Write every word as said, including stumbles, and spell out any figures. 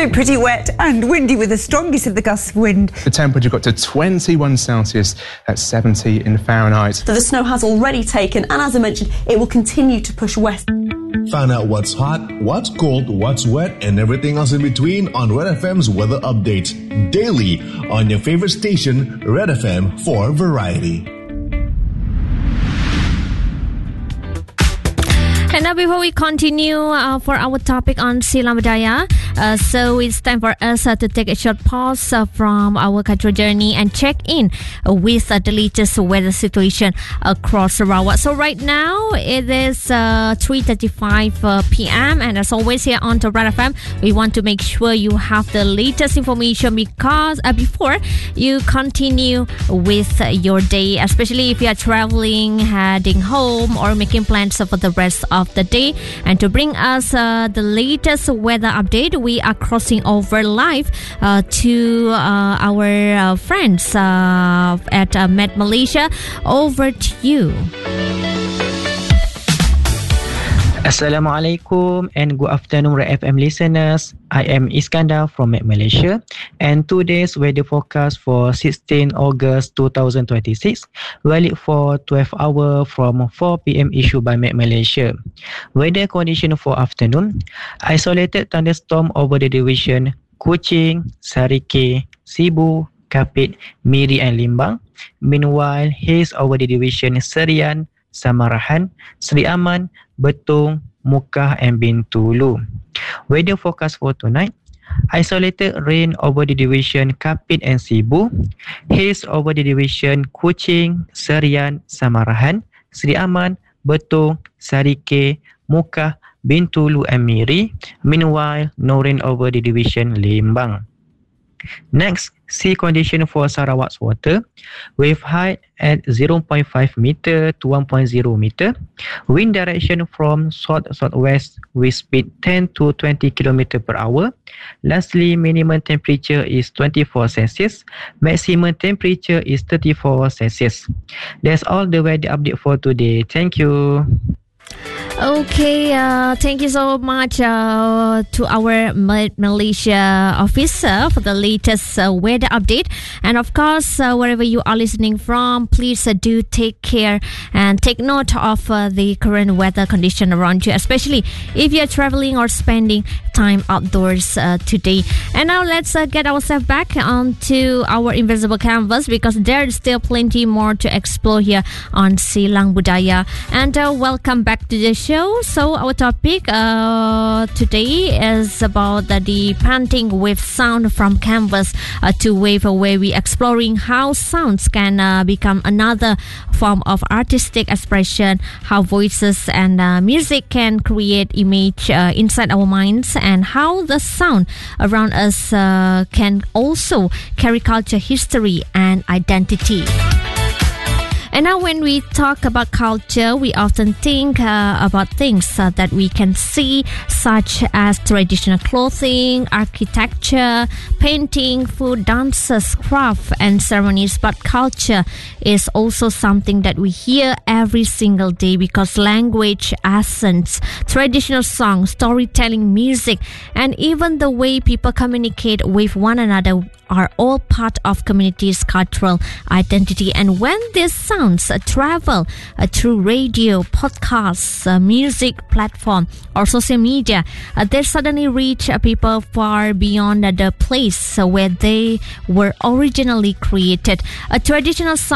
Feeling pretty wet and windy with the strongest of the gusts of wind. The temperature got to twenty-one Celsius at seventy in Fahrenheit. So the snow has already taken, and as I mentioned, it will continue to push west. Find out what's hot, what's cold, what's wet, and everything else in between on Red F M's weather updates daily on your favorite station, Red F M, for variety. And now before we continue uh, for our topic on Silang Budaya, uh, so it's time for us uh, to take a short pause uh, from our cultural journey and check in uh, with uh, the latest weather situation across Sarawak. So right now it is uh, three thirty-five uh, p.m. and as always here on Red F M, we want to make sure you have the latest information because uh, before you continue with uh, your day, especially if you are traveling, heading home or making plans for the rest of the day. And to bring us uh, the latest weather update, we are crossing over live uh, to uh, our uh, friends uh, at uh, Met Malaysia. Over to you. Assalamualaikum and good afternoon Red F M listeners. I am Iskandar from Met Malaysia and today's weather forecast for sixteenth August twenty twenty-six, valid for twelve hours from four p.m. issued by Met Malaysia. Weather condition for afternoon: isolated thunderstorm over the division Kuching, Sarike, Sibu, Kapit, Miri and Limbang. Meanwhile, haze over the division Serian, Samarahan, Seri Aman, Betong, Mukah and Bintulu. Weather forecast for tonight: isolated rain over the division Kapit and Sibu, haze over the division Kuching, Serian, Samarahan, Seri Aman, Betong, Sarike, Mukah, Bintulu and Miri. Meanwhile, no rain over the division Limbang. Next, sea condition for Sarawak's water: wave height at zero point five meter to one point zero meter, wind direction from south-southwest with speed ten to twenty kilometers per hour. Lastly, minimum temperature is twenty-four Celsius, maximum temperature is thirty-four Celsius. That's all the weather update for today. Thank you. Okay, uh, thank you so much uh, to our Malaysia officer for the latest uh, weather update. And of course, uh, wherever you are listening from, please uh, do take care and take note of uh, the current weather condition around you, especially if you're traveling or spending time outdoors uh, today. And now let's uh, get ourselves back onto our invisible canvas because there is still plenty more to explore here on Silang Budaya. And uh, welcome back to the show. So our topic uh, today is about the, the painting with sound from canvas uh, to wave, where we exploring how sounds can uh, become another form of artistic expression, how voices and uh, music can create image uh, inside our minds, and how the sound around us uh, can also carry culture, history and identity. And now when we talk about culture, we often think uh, about things uh, that we can see, such as traditional clothing, architecture, painting, food, dances, craft and ceremonies. But culture is also something that we hear every single day because language, accents, traditional songs, storytelling, music, and even the way people communicate with one another are all part of community's cultural identity. And when these sounds uh, travel uh, through radio, podcasts, uh, music platform or social media, uh, they suddenly reach uh, people far beyond uh, the place uh, where they were originally created. A traditional song